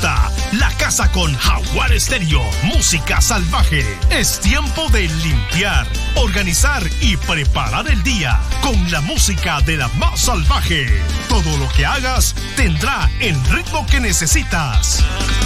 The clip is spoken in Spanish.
disfruta la casa con Jaguar Estéreo, música salvaje. Es tiempo de limpiar, organizar y preparar el día con la música de la más salvaje. Todo lo que hagas tendrá el ritmo que necesitas.